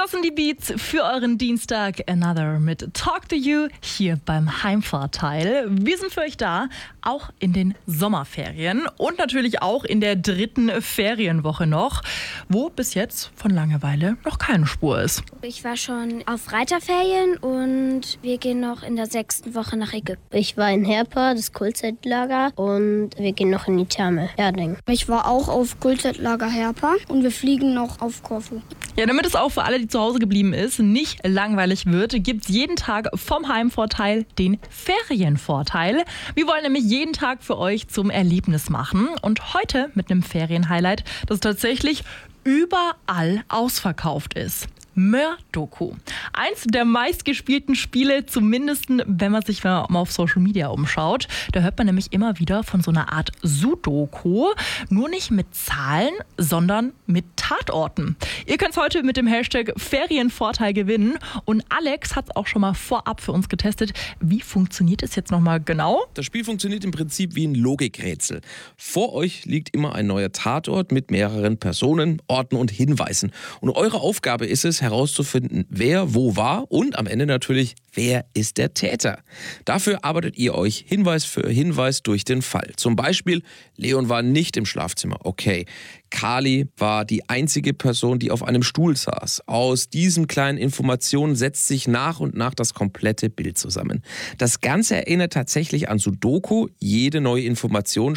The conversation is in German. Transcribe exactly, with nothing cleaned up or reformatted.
Das sind die Beats für euren Dienstag. Another mit Talk to You hier beim Heimvorteil. Wir sind für euch da, auch in den Sommerferien und natürlich auch in der dritten Ferienwoche noch, wo bis jetzt von Langeweile noch keine Spur ist. Ich war schon auf Reiterferien und wir gehen noch in der sechsten Woche nach Ägypten. Ich war in Herpa, das Kultzeitlager, und wir gehen noch in die Therme, Erding. Ich war auch auf Kultzeitlager Herpa und wir fliegen noch auf Korfu. Ja, damit es auch für alle, die zu Hause geblieben ist, nicht langweilig wird, gibt es jeden Tag vom Heimvorteil den Ferienvorteil. Wir wollen nämlich jeden Tag für euch zum Erlebnis machen. Und heute mit einem Ferienhighlight, das tatsächlich überall ausverkauft ist. Möhr-Doku. Eins der meistgespielten Spiele, zumindest wenn man sich mal auf Social Media umschaut. Da hört man nämlich immer wieder von so einer Art Sudoku. Nur nicht mit Zahlen, sondern mit Tatorten. Ihr könnt es heute mit dem Hashtag Ferienvorteil gewinnen. Und Alex hat es auch schon mal vorab für uns getestet. Wie funktioniert es jetzt nochmal genau? Das Spiel funktioniert im Prinzip wie ein Logikrätsel. Vor euch liegt immer ein neuer Tatort mit mehreren Personen, Orten und Hinweisen. Und eure Aufgabe ist es, herauszufinden, wer wo war und am Ende natürlich, wer ist der Täter. Dafür arbeitet ihr euch Hinweis für Hinweis durch den Fall. Zum Beispiel, Leon war nicht im Schlafzimmer. Okay. Kali war die einzige Person, die auf einem Stuhl saß. Aus diesen kleinen Informationen setzt sich nach und nach das komplette Bild zusammen. Das Ganze erinnert tatsächlich an Sudoku. Jede neue Information